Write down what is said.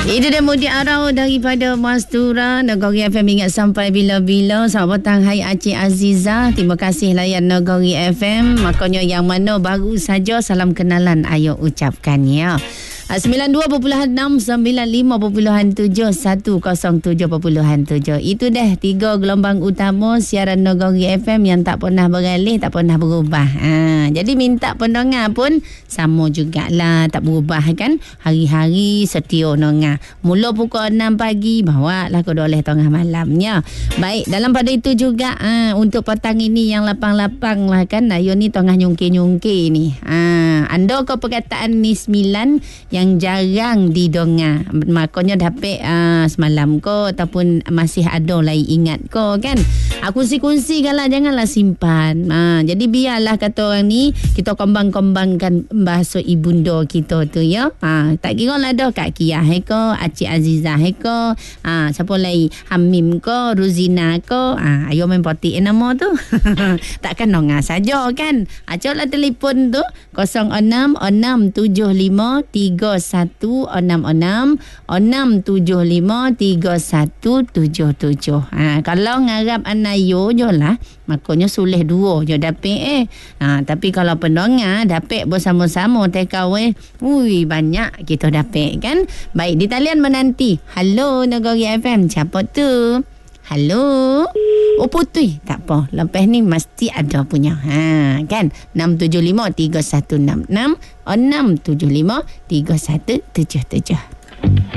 Itu dia Mudik Arau daripada Mastura. Nagori FM ingat sampai bila-bila. Selamat petang, hai Acik Aziza. Terima kasih layan Nagori FM. Makanya yang mana baru saja salam kenalan ayo ucapkan ya. 92.6, 95.7, 107.7. Itu dah 3 gelombang utama siaran Nagori FM yang tak pernah beralih, tak pernah berubah. Jadi minta pendengar pun sama jugalah, tak berubah kan. Hari-hari setia dengar. Mula pukul 6 pagi, bawa lah ke 12 tengah malamnya. Baik, dalam pada itu juga untuk petang ini yang lapang-lapang lah kan. Ayo ni tengah nyungkir-nyungkir ni. Anda ke perkataan ni 9 yang jarang didengar. Makanya dapat semalam ko ataupun masih ada lagi ingat ko kan. Kongsi-kongsi lah, janganlah simpan. Jadi biarlah kata orang ni kita kembang-kembangkan bahasa ibunda kita tu ya. Tak kira lah dah Kak Kia ko, Acik Azizah ko, siapa lagi, Hamim ko, Ruzina ko. Ayo main potik nama tu. Takkan dengar saja kan. Caklah telefon tu 06-675-3166 0675-3177. Kalau ngarap anayo je lah, makanya sulih 2 je dapat tapi kalau pendengar dapat bersama-sama takeaway, banyak kita dapat kan. Baik, di talian menanti. Halo Nagori FM, siapa tu? Halo. Putih. Tak apa. Lepas ni mesti ada punya. Kan? 675-3166 675-3177.